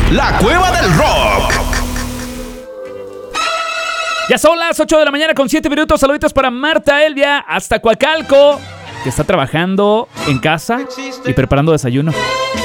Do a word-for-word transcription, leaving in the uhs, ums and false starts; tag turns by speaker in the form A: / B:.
A: La Cueva del Rock.
B: Ya son las ocho de la mañana con siete minutos. Saluditos para Marta Elvia hasta Coacalco, que está trabajando en casa y preparando desayuno.